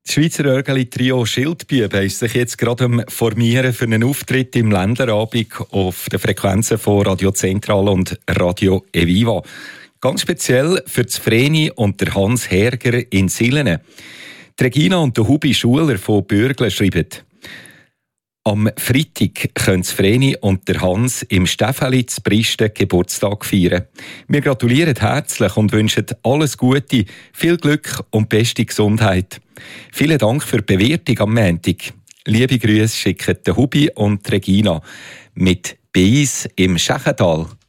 Das Schweizer Örgeli-Trio Schildbüben ist sich jetzt gerade am Formieren für einen Auftritt im Länderabend auf den Frequenzen von Radio Zentral und Radio Eviva. Ganz speziell für das Vreni und der Hans Herger in Silene. Die Regina und der Hubi Schuler von Bürgle schreiben: Am Freitag können das Vreni und der Hans im Steffeli zu Bristen Geburtstag feiern. Wir gratulieren herzlich und wünschen alles Gute, viel Glück und beste Gesundheit. Vielen Dank für die Bewertung am Montag. Liebe Grüße schicken der Hubi und die Regina mit Beis im Schächental.